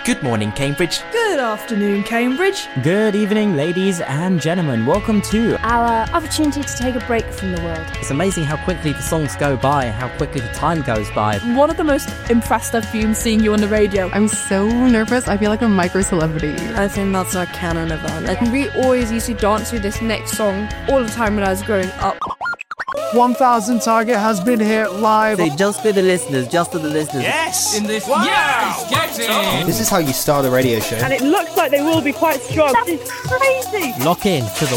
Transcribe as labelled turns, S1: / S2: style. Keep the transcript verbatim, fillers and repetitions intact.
S1: Good morning, Cambridge.
S2: Good afternoon, Cambridge.
S3: Good evening, ladies and gentlemen. Welcome to
S4: our opportunity to take a break from the world.
S3: It's amazing how quickly the songs go by and how quickly the time goes by.
S2: One of the most impressed I've been seeing you on the radio.
S5: I'm so nervous. I feel like a micro celebrity.
S6: I think that's our canon event.
S2: Like, we always used to dance to this next song all the time when I was growing up.
S7: one thousand target has been here live.
S3: Say just for the listeners, just for the listeners.
S1: Yes!
S8: In this,
S1: wow.
S8: Yes! Get it!
S7: This is how you start a radio show.
S9: And it looks like they will be quite strong.
S2: That is crazy!
S3: Lock in to the